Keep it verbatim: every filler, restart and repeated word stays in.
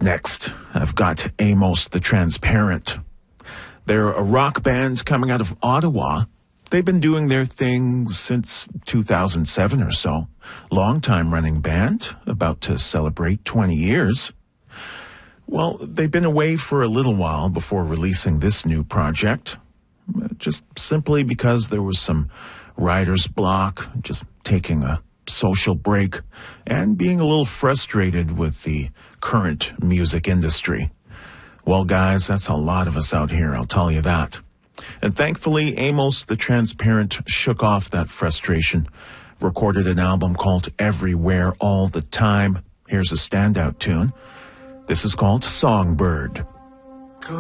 Next, I've got Amos the Transparent. They're a rock band coming out of Ottawa. They've been doing their thing since two thousand seven or so. Long-time running band, about to celebrate twenty years. Well, they've been away for a little while before releasing this new project. Just simply because there was some writer's block, just taking a social break, and being a little frustrated with the current music industry. Well, guys, that's a lot of us out here, I'll tell you that. And thankfully, Amos the Transparent shook off that frustration, recorded an album called Everywhere All the Time. Here's a standout tune. This is called Songbird.